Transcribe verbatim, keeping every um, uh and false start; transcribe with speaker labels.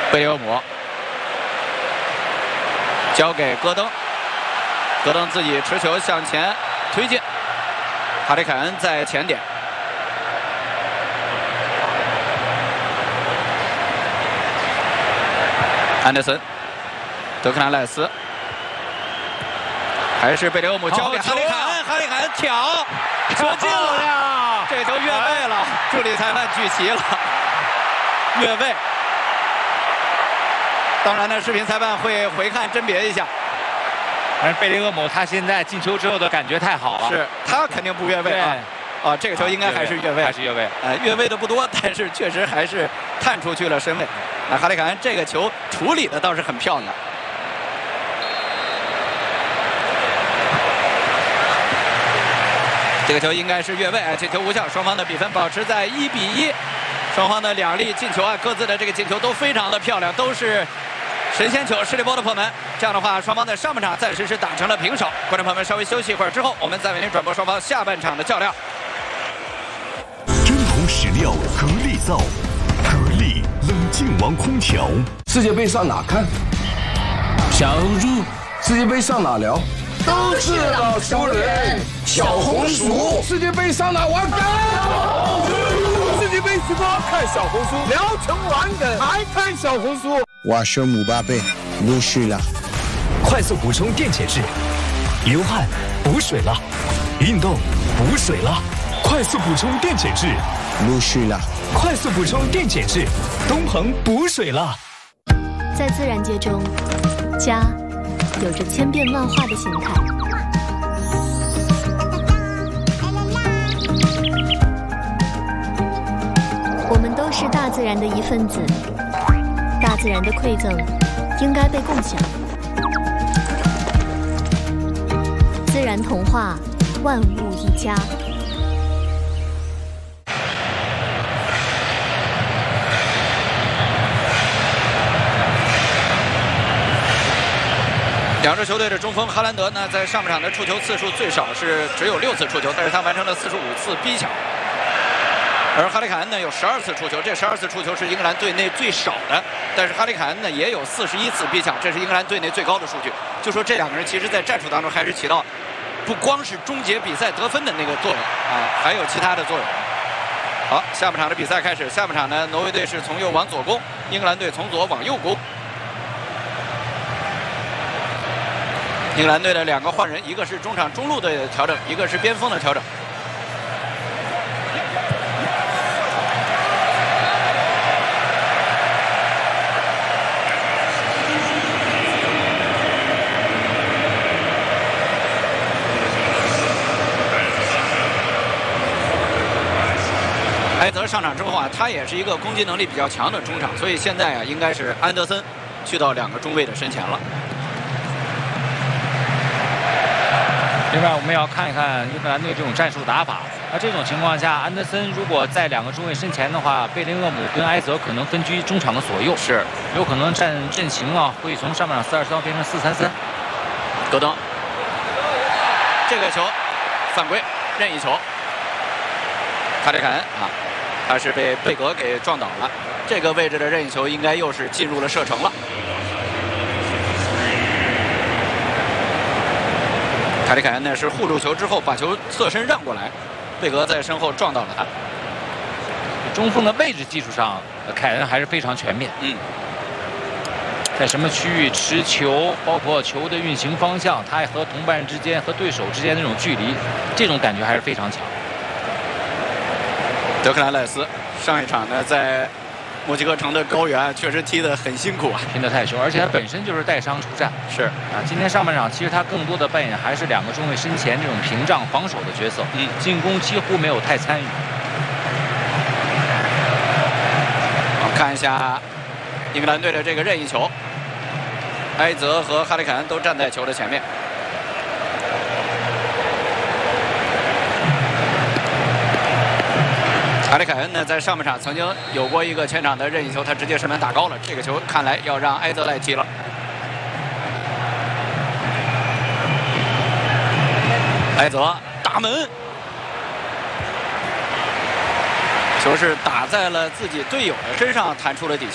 Speaker 1: 贝利厄姆交给戈登，戈登自己持球向前推进，哈里凯恩在前点。安德森，德克兰赖斯，还是贝利厄姆交给哈里凯恩，哈里凯恩挑，球进了呀！这球越位了，助理裁判聚齐了，越位。当然呢，视频裁判会回看甄别一下。
Speaker 2: 但是贝利厄姆他现在进球之后的感觉太好了，
Speaker 1: 是他肯定不越位啊。啊，这个球应该还是越位，
Speaker 2: 还是越位。
Speaker 1: 呃，越位的不多，但是确实还是探出去了身位。那哈里凯恩这个球处理的倒是很漂亮。这个球应该是越位，这球无效，双方的比分保持在一比一。双方的两粒进球啊，各自的这个进球都非常的漂亮，都是神仙球，施利波的破门。这样的话，双方在上半场暂时是打成了平手。观众朋友们稍微休息一会儿之后，我们再为您转播双方下半场的较量。
Speaker 3: 真空实料格力造，格力冷静王空调。
Speaker 4: 世界杯上哪看？小红书。世界杯上哪聊？都是老熟人。小红书。世界杯上哪玩梗？世界杯直播看小红书，聊成玩梗还看小红书。
Speaker 5: 我是姆巴佩，入睡了。
Speaker 3: 快速补充电解质，流汗补水了，运动补水了，快速补充电解质，
Speaker 5: 入睡了。
Speaker 3: 快速补充电解质，东鹏补水了。
Speaker 6: 在自然界中，家有着千变万化的形态。我们都是大自然的一份子，大自然的馈赠应该被共享。自然童话，万物一家。
Speaker 1: 两支球队的中锋哈兰德呢，在上半场的触球次数最少是只有六次触球，但是他完成了四十五次逼抢。而哈里凯恩呢有十二次触球，这十二次触球是英格兰队内最少的，但是哈里凯恩呢也有四十一次逼抢，这是英格兰队内最高的数据。就说这两个人其实在战术当中还是起到不光是终结比赛得分的那个作用啊，还有其他的作用。好，下半场的比赛开始，下半场呢，挪威队是从右往左攻，英格兰队从左往右攻。英格兰队的两个换人，一个是中场中路队的调整，一个是边锋的调整。埃泽上场之后啊，他也是一个攻击能力比较强的中场，所以现在啊，应该是安德森去到两个中卫的身前了。
Speaker 2: 另外，我们要看一看英格兰队这种战术打法。那这种情况下，安德森如果在两个中卫身前的话，贝林厄姆跟埃泽可能分居中场的左右，
Speaker 1: 是
Speaker 2: 有可能战阵型啊会从上半场四二三变成四三三。
Speaker 1: 戈登，这个球犯规，任意球。哈里凯恩啊，他是被贝格给撞倒了。这个位置的任意球应该又是进入了射程了。哈里凯恩呢是护住球之后把球侧身让过来，贝格在身后撞到了他。
Speaker 2: 中锋的位置技术上，凯恩还是非常全面。
Speaker 1: 嗯，
Speaker 2: 在什么区域持球，包括球的运行方向，他和同伴之间和对手之间的这种距离，这种感觉还是非常强。
Speaker 1: 德克兰赖斯上一场呢在墨西哥城的高原确实踢得很辛苦啊，
Speaker 2: 拼得太凶，而且他本身就是带伤出战。
Speaker 1: 是
Speaker 2: 啊，今天上半场其实他更多的扮演还是两个中卫身前这种屏障防守的角色，
Speaker 1: 嗯，进
Speaker 2: 攻几乎没有太参与。
Speaker 1: 我们看一下英格兰队的这个任意球，埃泽和哈里凯恩都站在球的前面。哈里凯恩呢，在上半场曾经有过一个前场的任意球，他直接射门打高了。这个球看来要让埃泽来踢了。埃泽打门，球是打在了自己队友的身上，弹出了底线。